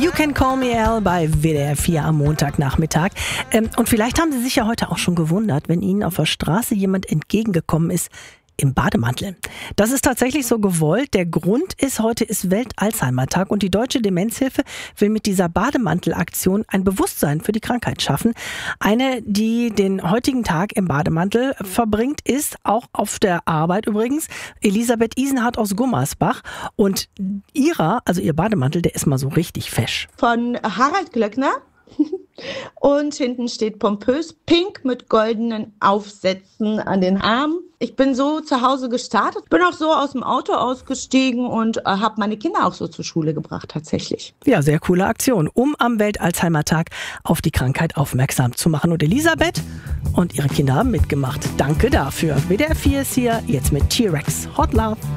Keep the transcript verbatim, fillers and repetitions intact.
You Can Call Me Al bei W D R vier am Montagnachmittag. Ähm, und vielleicht haben Sie sich ja heute auch schon gewundert, wenn Ihnen auf der Straße jemand entgegengekommen ist im Bademantel. Das ist tatsächlich so gewollt. Der Grund ist, heute ist Welt-Alzheimer-Tag und die Deutsche Demenzhilfe will mit dieser Bademantelaktion ein Bewusstsein für die Krankheit schaffen. Eine, die den heutigen Tag im Bademantel verbringt, ist auch auf der Arbeit übrigens Elisabeth Isenhardt aus Gummersbach. Und ihrer, also ihr Bademantel, der ist mal so richtig fesch. Von Harald Glöckner. Und hinten steht pompös pink mit goldenen Aufsätzen an den Armen. Ich bin so zu Hause gestartet, bin auch so aus dem Auto ausgestiegen und äh, habe meine Kinder auch so zur Schule gebracht tatsächlich. Ja, sehr coole Aktion, um am Welt-Alzheimer-Tag auf die Krankheit aufmerksam zu machen. Und Elisabeth und ihre Kinder haben mitgemacht. Danke dafür. W D R vier ist hier jetzt mit T-Rex. Hot Love.